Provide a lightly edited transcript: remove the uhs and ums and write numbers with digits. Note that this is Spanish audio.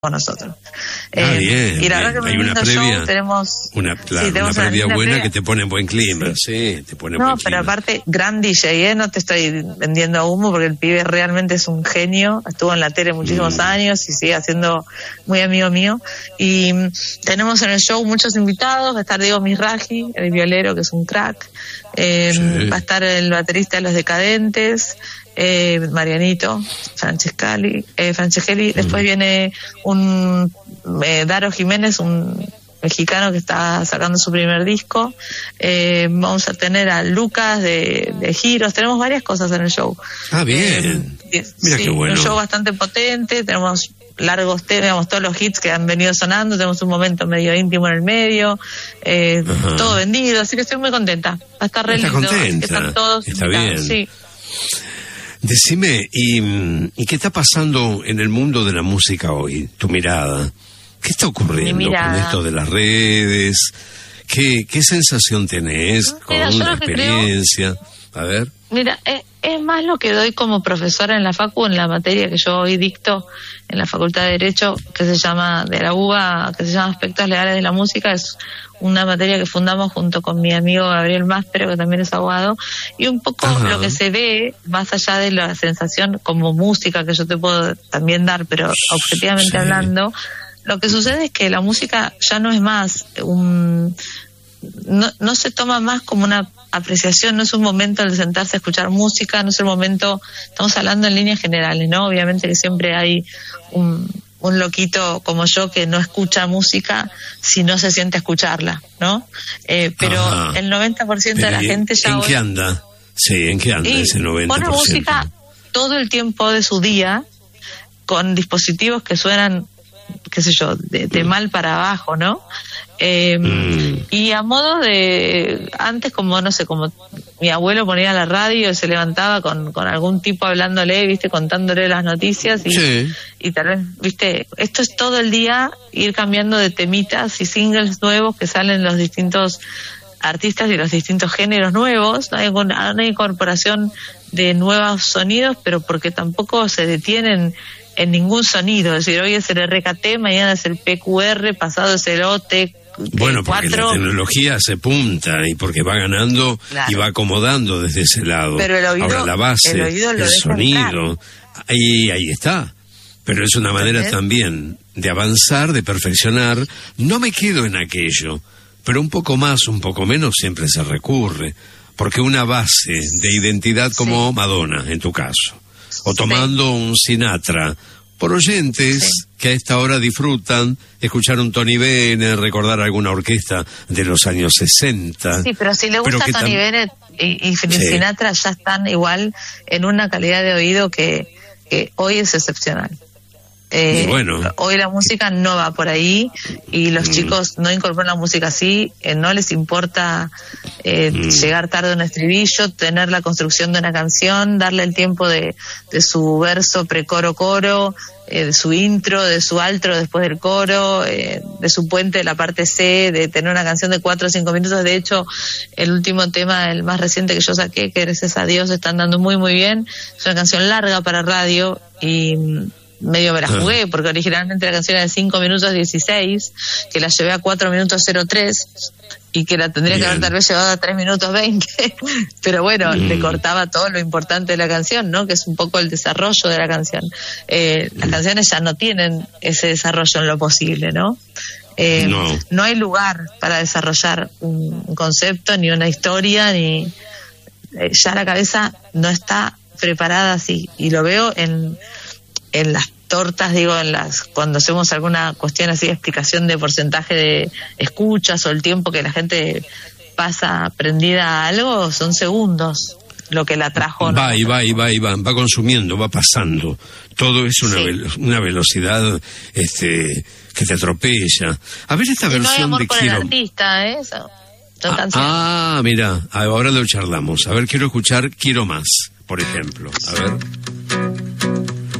con nosotros. Bien, y la verdad que hay una previa, show, tenemos una previa buena que te pone en buen clima, sí, te pone en buen clima. Pero aparte, gran DJ, no te estoy vendiendo humo, porque el pibe realmente es un genio, estuvo en la tele muchísimos años y sigue siendo muy amigo mío. Y tenemos en el show muchos invitados, va a estar Diego Mizrahi, el violero, que es un crack, va a estar el baterista de Los Decadentes, Marianito Franceschelli, después viene un Daro Jiménez, un mexicano que está sacando su primer disco, vamos a tener a Lucas de Giros, tenemos varias cosas en el show. Bien, mira qué bueno. Un show bastante potente, tenemos largos temas, todos los hits que han venido sonando, tenemos un momento medio íntimo en el medio, todo vendido, así que estoy muy contenta, va a estar re lindo. ¿Estás contenta? Están todos está bien. Sí. Decime, ¿y qué está pasando en el mundo de la música hoy? Tu mirada. ¿Qué está ocurriendo con esto de las redes? ¿Qué sensación tenés con la experiencia? A ver. Mira, es más lo que doy como profesora en la facu, en la materia que yo hoy dicto en la Facultad de Derecho, que se llama, de la UBA, que se llama Aspectos Legales de la Música. Es una materia que fundamos junto con mi amigo Gabriel Máspero, que también es abogado, y un poco lo que se ve, más allá de la sensación como música que yo te puedo también dar, pero objetivamente hablando, lo que sucede es que la música ya no es más no se toma más como una apreciación, no es un momento de sentarse a escuchar música, no es el momento, estamos hablando en líneas generales, ¿no? Obviamente que siempre hay un loquito como yo que no escucha música si no se siente a escucharla, ¿no? Pero el 90% de la gente ya ¿En qué anda? Sí, ¿en qué anda ese 90%? Pone música todo el tiempo de su día con dispositivos que suenan, qué sé yo, de mal para abajo, ¿no? Y a modo de, antes como, no sé, como mi abuelo ponía la radio y se levantaba con algún tipo hablándole, viste, contándole las noticias y tal vez, viste, esto es todo el día ir cambiando de temitas y singles nuevos que salen los distintos artistas y los distintos géneros nuevos. Hay una incorporación de nuevos sonidos, pero porque tampoco se detienen en ningún sonido, es decir, hoy es el RKT, mañana es el PQR, pasado es el OT. Bueno, porque la tecnología se punta y porque va ganando y va acomodando desde ese lado. Pero el oído, ahora la base, el sonido, ahí está. Pero es una manera también de avanzar, de perfeccionar. No me quedo en aquello, pero un poco más, un poco menos siempre se recurre, porque una base de identidad como Madonna, en tu caso, o tomando un Sinatra, por oyentes que a esta hora disfrutan escuchar un Tony Bennett, recordar alguna orquesta de los años 60. Sí, pero si le gusta Tony Bennett y Sinatra, ya están igual en una calidad de oído que hoy es excepcional. Hoy la música no va por ahí y los chicos no incorporan la música así, no les importa llegar tarde a un estribillo, tener la construcción de una canción, darle el tiempo de su verso precoro-coro, de su intro, de su outro después del coro, de su puente de la parte C, de tener una canción de 4 o 5 minutos. De hecho, el último tema, el más reciente que yo saqué, que gracias a Dios está andando muy muy bien, es una canción larga para radio y medio me la jugué, porque originalmente la canción era de 5 minutos 16, que la llevé a 4 minutos 03 y que la tendría que haber tal vez llevado a 3 minutos 20, pero bueno, le cortaba todo lo importante de la canción, ¿no? Que es un poco el desarrollo de la canción. Las canciones ya no tienen ese desarrollo en lo posible, ¿no? No hay lugar para desarrollar un concepto, ni una historia, ni ya la cabeza no está preparada así, y lo veo en las tortas, digo, cuando hacemos alguna cuestión así de explicación de porcentaje de escuchas o el tiempo que la gente pasa prendida a algo, son segundos lo que la trajo. Va va consumiendo, va pasando. Todo es una velocidad que te atropella. A ver esta versión no hay amor de por Quiero. El artista, eso. Mira, ahora lo charlamos. A ver, quiero escuchar Quiero Más, por ejemplo. A ver.